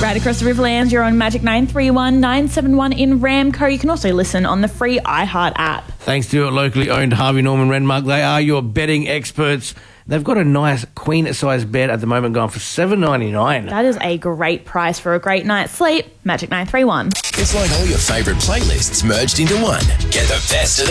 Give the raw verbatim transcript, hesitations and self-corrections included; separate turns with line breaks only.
Right across the Riverlands, you're on Magic nine three one nine seven one in Ramco. You can also listen on the free iHeart app.
Thanks to locally owned Harvey Norman Renmark. They are your betting experts. They've got a nice queen-size bed at the moment going for seven ninety-nine.
That is a great price for a great night's sleep. Magic nine three one.
It's like all your favourite playlists merged into one. Get the best of the